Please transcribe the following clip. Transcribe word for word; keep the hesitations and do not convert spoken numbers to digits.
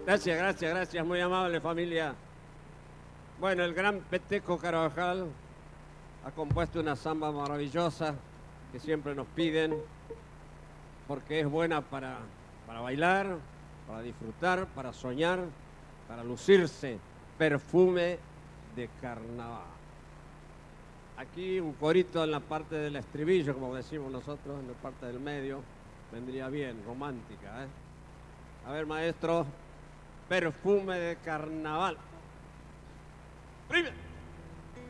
Gracias, gracias, gracias, muy amable familia. Bueno, el gran Peteco Carabajal ha compuesto una samba maravillosa que siempre nos piden porque es buena para, para bailar, para disfrutar, para soñar, para lucirse. Perfume de carnaval. Aquí un corito en la parte del estribillo, como decimos nosotros, en la parte del medio, vendría bien, romántica, ¿eh? A ver, maestro, perfume de carnaval. Primero.